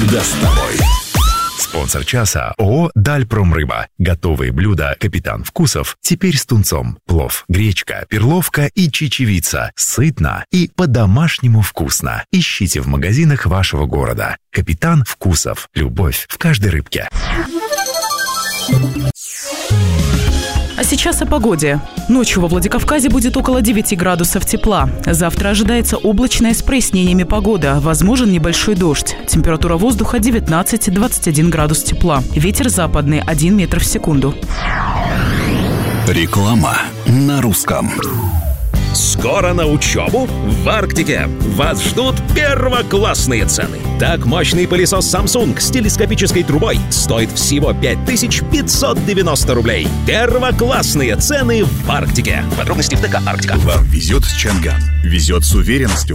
всегда с тобой. Спонсор часа ООО «Дальпромрыба». Готовые блюда «Капитан Вкусов» теперь с тунцом. Плов, гречка, перловка и чечевица. Сытно и по-домашнему вкусно. Ищите в магазинах вашего города. «Капитан Вкусов». Любовь в каждой рыбке. А сейчас о погоде. Ночью во Владикавказе будет около 9 градусов тепла. Завтра ожидается облачная с прояснениями погода. Возможен небольшой дождь. Температура воздуха 19-21 градус тепла. Ветер западный 1 метр в секунду. Реклама на русском. Скоро на учебу в Арктике. Вас ждут первоклассные цены. Так, мощный пылесос Samsung с телескопической трубой стоит всего 5590 рублей. Первоклассные цены в Арктике. Подробности в ТК «Арктика». Вам везет Чанган. Везет с уверенностью.